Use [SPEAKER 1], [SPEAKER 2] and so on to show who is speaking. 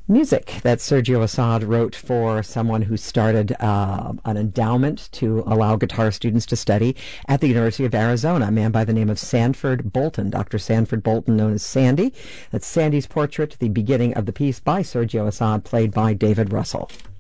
[SPEAKER 1] Music that Sergio Assad wrote for someone who started an endowment to allow guitar students to study at the University of Arizona, a man by the name of Sanford Bolton, Dr. Sanford Bolton, known as Sandy. That's Sandy's portrait, the beginning of the piece by Sergio Assad, played by David Russell.